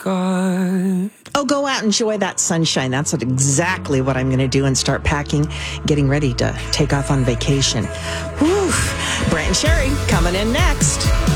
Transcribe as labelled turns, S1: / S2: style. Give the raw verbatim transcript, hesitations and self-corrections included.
S1: God.
S2: Oh, go out and enjoy that sunshine. That's what, exactly what I'm going to do and start packing, getting ready to take off on vacation. Whew. Brent and Sherry coming in next.